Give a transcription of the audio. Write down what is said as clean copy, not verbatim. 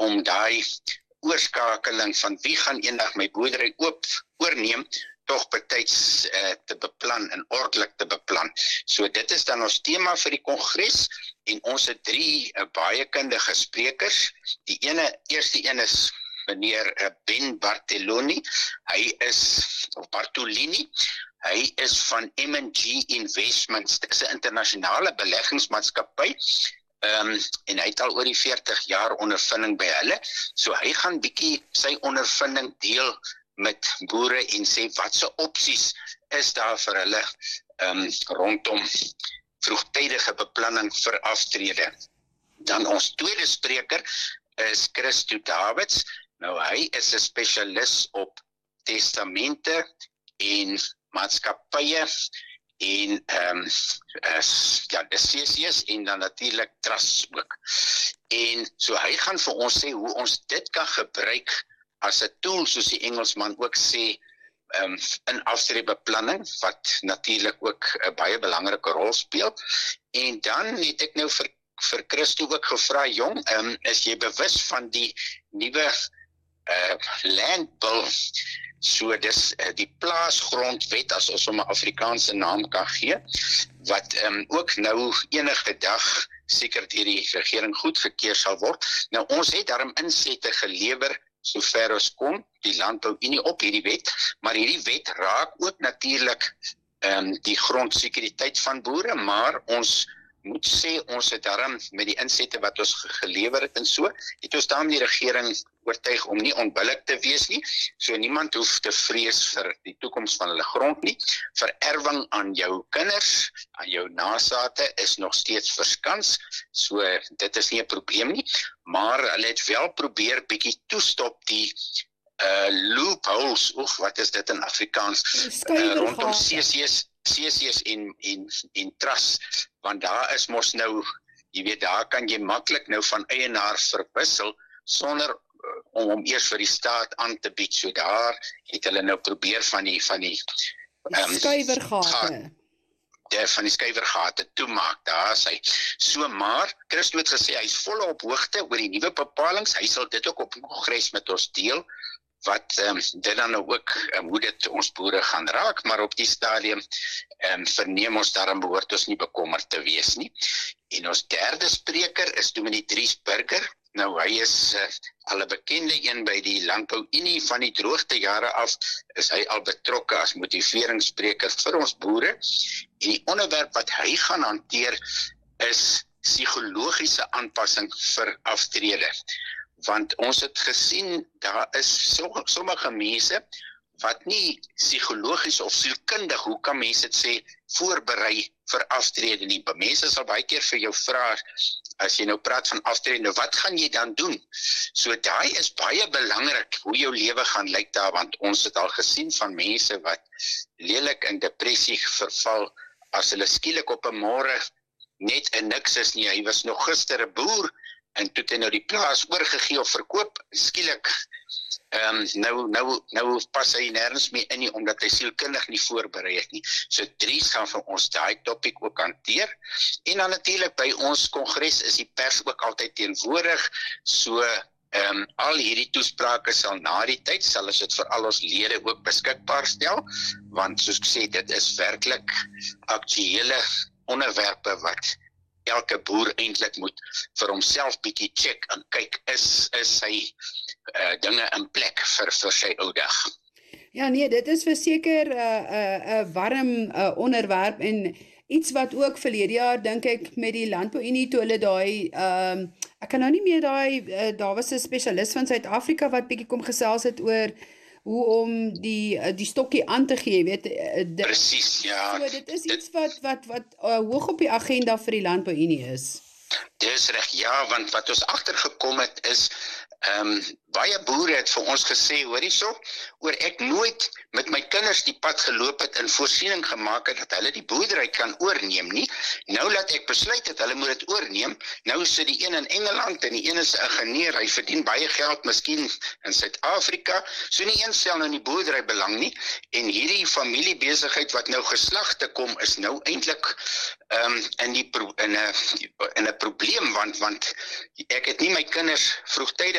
om daai oorskakeling van wie gaan eendag my boerdery oorneem, toch betyds te beplan en ordelijk te beplan. So dit is dan ons tema vir die kongres en ons het 3 baie kundige sprekers. Die eerste een is meneer Ben Bartolini, hy is van M&G Investments, dit is 'n internasionale beleggingsmaatskappy, en hy het al oor die 40 jaar ondervinding by hulle, so hy gaan bietjie sy ondervinding deel met boere en sê wat se opsies is daar vir hulle rondom vroegtydige beplanning vir aftrede. Dan ons tweede spreker is Christo Davids. Nou hy is 'n spesialis op testamente en maatskappye en CC's en dan natuurlik trusts ook. En so hy gaan vir ons sê hoe ons dit kan gebruik as 'n tool, soos die Engelsman ook sê, in aftredebeplanning, wat natuurlik ook 'n baie belangrike rol speel. En dan het ek nou vir Christo ook gevra, jong, is jy bewus van die nuwe land bill? So dis die plaasgrondwet, as ons hom 'n Afrikaanse naam kan gee, wat ook nou enige dag seker deur die regering goedgekeur sal word. Nou ons het daarom insette gelewer sover ons kon, die Landbou-Unie op hierdie wet, maar hierdie wet raak ook natuurlik die grondsekuriteit van boere, maar ons moet sê, ons het daarom met die insette wat ons gelewer het en so, het ons daarom die regering oortuig om nie onbillik te wees nie, so niemand hoef te vrees vir die toekoms van hulle grond nie. Vererwing aan jou kinders, aan jou nasate is nog steeds verskans, so dit is nie 'n probleem nie, maar hulle het wel probeer bietjie toestop die loopholes, wat is dit in Afrikaans, rondom CC's en trusts, want daar is mos nou, jy weet, daar kan jy maklik nou van eienaar verwissel, sonder om hom eers vir die staat aan te bied, so daar het hulle nou probeer van die skuiwergate toemaak, daar is hy. So maar, Christo het gesê, hy is volle op hoogte oor die nuwe bepalings, hy sal dit ook op die kongres met ons deel, wat dit dan nou ook, hoe dit ons boere gaan raak, maar op die stadium verneem ons daarom behoort ons nie bekommerd te wees nie. En ons derde spreker is Dominee Dries Burger. Nou hy is al 'n bekende een by die Landbou-Unie, van die droogtejare af is hy al betrokke as motiveringsspreker vir ons boere. En die onderwerp wat hy gaan hanteer is psigologiese aanpassing vir aftrede. Want ons het gesien, daar is sommige mense wat nie psigologies of sielkundig, hoe kan mense dit sê, voorberei vir aftrede nie. Mense sal baie keer vir jou vra, as jy nou praat van aftrede, nou wat gaan jy dan doen? So daai is baie belangrik, hoe jou lewe gaan lyk daar, want ons het al gesien van mense wat lelik in depressie verval, as hulle skielik op 'n môre net 'n niks is nie, hy was nog gister 'n boer, en toe het hy nou die plaas oorgegee of verkoop, skielik, nou pas hy nergens meer in nie, omdat hy sielkundig nie voorberei het nie. So Dries gaan vir ons daai topic ook hanteer, en dan natuurlik by ons kongres is die pers ook altyd teenwoordig, so al hierdie toesprake sal na die tyd, sal ons dit vir al ons lede ook beskikbaar stel, want soos ek sê, dit is werklik aktuele onderwerpe wat elke boer eintlik moet vir homself bietjie check en kyk, is sy dinge in plek vir sy ou dag. Ja nee, dit is verseker 'n warm onderwerp, en iets wat ook verlede jaar, dink ek, met die Landbou-Unie, toe hulle daai, ek kan nou nie meer daar was 'n spesialis van Suid-Afrika wat bietjie kom gesels het oor hoe om die stokkie aan te gee, weet. Presies, ja. So dit is iets wat hoog op die agenda vir die Landbou-Unie is. Dis reg, ja, want wat ons agtergekom het is, baie boere het vir ons gesê, hoor hierso, oor ek nooit met my kinders die pad geloop het en voorsiening gemaak het dat hulle die boerdery kan oorneem nie. Nou laat ek besluit dat hulle moet dit oorneem. Nou sit die een in Engeland en die een is 'n ingenieur, hy verdien baie geld, miskien in Suid-Afrika, so nie een stel nou die boerdery belang nie, en hierdie familiebesigheid wat nou geslagte kom, is nou eintlik in 'n probleem, want ek het nie my kinders vroegtydig